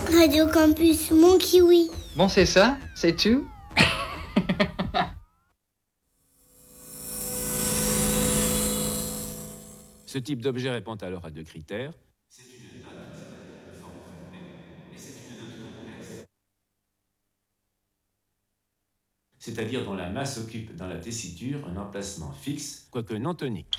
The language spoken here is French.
Radio Campus, mon kiwi. Bon, c'est ça? C'est tout? Ce type d'objet répond alors à deux critères. C'est une note, c'est-à-dire de forme fermée, et c'est une note complexe, c'est-à-dire dont la masse occupe dans la tessiture un emplacement fixe, quoique non tonique.